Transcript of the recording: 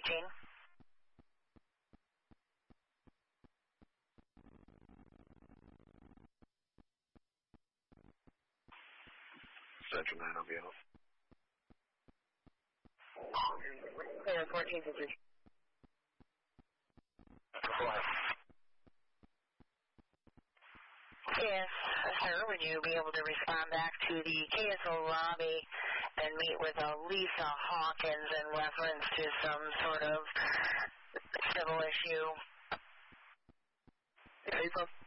15. Central 9 will be out. Clear 1453. Yes, sir. Would you be able to respond back to the KSO lobby and meet with Lisa Hawkins in reference to some sort of civil issue? April